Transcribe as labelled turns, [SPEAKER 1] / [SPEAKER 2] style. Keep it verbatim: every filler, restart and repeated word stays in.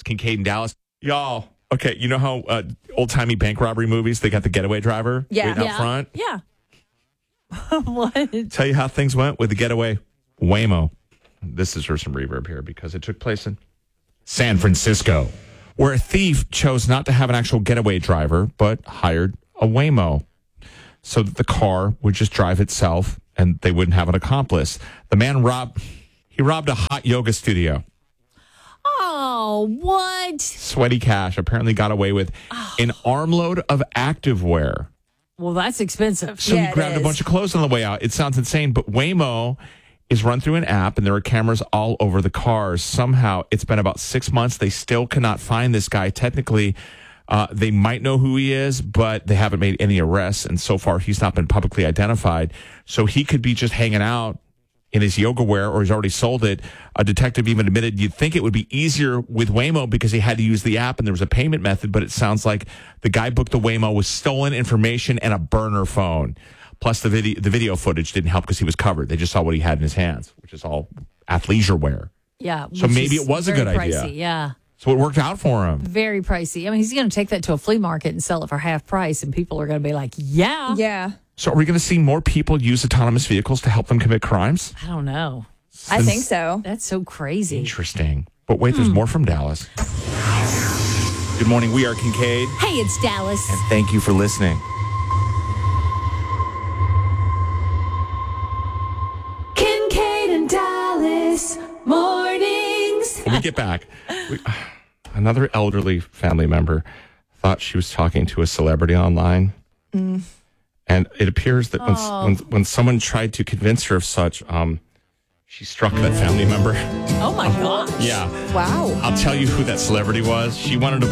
[SPEAKER 1] It's Kincaid and Dallas. Y'all, okay, you know how uh, old-timey bank robbery movies, they got the getaway driver
[SPEAKER 2] Yeah.
[SPEAKER 1] waiting
[SPEAKER 2] Yeah.
[SPEAKER 1] out front?
[SPEAKER 3] Yeah. What?
[SPEAKER 1] Tell you how things went with the getaway Waymo. This is for some reverb here because it took place in San Francisco, where a thief chose not to have an actual getaway driver, but hired a Waymo so that the car would just drive itself and they wouldn't have an accomplice. The man robbed, he robbed a hot yoga studio.
[SPEAKER 3] Oh, what?
[SPEAKER 1] Sweaty cash, apparently got away with an armload of activewear.
[SPEAKER 3] Well, that's expensive.
[SPEAKER 1] So
[SPEAKER 2] Yeah,
[SPEAKER 1] he
[SPEAKER 2] it
[SPEAKER 1] grabbed a
[SPEAKER 2] is.
[SPEAKER 1] bunch of clothes on the way out. It sounds insane, but Waymo is run through an app, and there are cameras all over the cars. Somehow, it's been about six months. They still cannot find this guy. Technically, uh, they might know who he is, but they haven't made any arrests, and so far, he's not been publicly identified. So he could be just hanging out in his yoga wear, or he's already sold it. A detective even admitted you'd think it would be easier with Waymo because he had to use the app and there was a payment method, but it sounds like the guy booked the Waymo with stolen information and a burner phone. Plus, the video, the video footage didn't help because he was covered. They just saw what he had in his hands, which is all athleisure wear.
[SPEAKER 3] Yeah.
[SPEAKER 1] So
[SPEAKER 3] which
[SPEAKER 1] maybe
[SPEAKER 3] is
[SPEAKER 1] it was a
[SPEAKER 3] very
[SPEAKER 1] good idea.
[SPEAKER 3] pricey, Yeah.
[SPEAKER 1] So it worked out for him.
[SPEAKER 3] Very pricey. I mean, he's going to take that to a flea market and sell it for half price, and people are going to be like, yeah.
[SPEAKER 2] Yeah.
[SPEAKER 1] So are we going to see more people use autonomous vehicles to help them commit crimes?
[SPEAKER 3] I don't know.
[SPEAKER 2] I think so.
[SPEAKER 3] That's so crazy.
[SPEAKER 1] Interesting. But wait, there's more from Dallas. Good morning. We are Kincaid.
[SPEAKER 3] Hey, it's Dallas.
[SPEAKER 1] And thank you for listening.
[SPEAKER 3] Kincaid and Dallas mornings.
[SPEAKER 1] When we get back, we, another elderly family member thought she was talking to a celebrity online. Mm. And it appears that when,
[SPEAKER 3] Oh.
[SPEAKER 1] when when someone tried to convince her of such, um, she struck that family member.
[SPEAKER 3] Oh, my gosh.
[SPEAKER 1] Yeah.
[SPEAKER 2] Wow.
[SPEAKER 1] I'll tell you who that celebrity was. She wanted to